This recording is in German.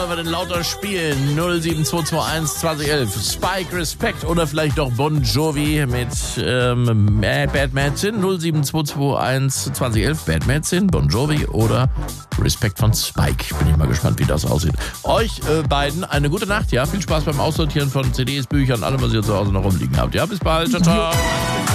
wir denn lauter spielen? 07221 2011. Spike, Respect oder vielleicht doch Bon Jovi mit Bad Medicine. 07221 2011. Bad Medicine, Bon Jovi oder Respect von Spike. Bin ich mal gespannt, wie das aussieht. Euch beiden eine gute Nacht, ja? Viel Spaß beim Aussortieren von CDs, Büchern, allem, was ihr zu Hause noch rumliegen habt. Ja, bis bald. Ciao, ciao.